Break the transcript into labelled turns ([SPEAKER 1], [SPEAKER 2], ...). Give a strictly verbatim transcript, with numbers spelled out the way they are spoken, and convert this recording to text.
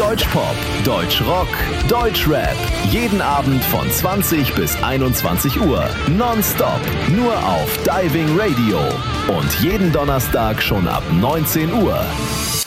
[SPEAKER 1] Deutschpop, Deutschrock, Deutschrap. Jeden Abend von zwanzig bis einundzwanzig Uhr. Nonstop. Nur auf Diving Radio. Und jeden Donnerstag schon ab neunzehn Uhr.